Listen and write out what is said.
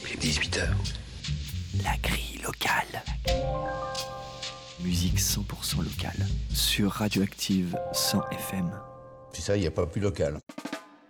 Il est 18h. La grille locale. Musique 100% locale sur Radioactive 100 FM. C'est ça, il n'y a pas plus local.